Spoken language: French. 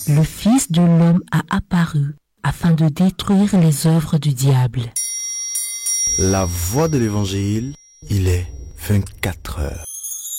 Le Fils de l'homme a apparu afin de détruire les œuvres du diable. La voix de l'évangile, il est 24 heures.